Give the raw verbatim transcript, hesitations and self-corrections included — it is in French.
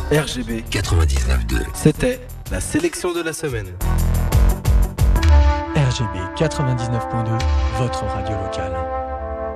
R G B quatre-vingt-dix-neuf deux. C'était la sélection de la semaine. R G B quatre-vingt-dix-neuf deux, votre radio locale.